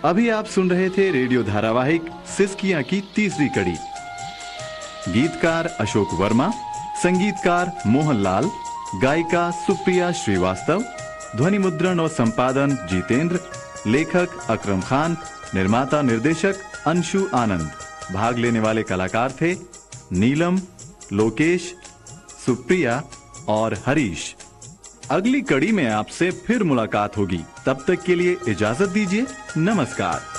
अभी आप सुन रहे थे रेडियो धारावाहिक सिसकियां की तीसरी कड़ी। गीतकार अशोक वर्मा, संगीतकार मोहन लाल, गायिका सुप्रिया श्रीवास्तव, ध्वनि मुद्रण और संपादन जितेंद्र, लेखक अकरम खान, निर्माता निर्देशक अंशु आनंद। भाग लेने वाले कलाकार थे नीलम, लोकेश, सुप्रिया और हरीश। अगली कड़ी में आपसे फिर मुलाकात होगी। तब तक के लिए इजाजत दीजिए। नमस्कार।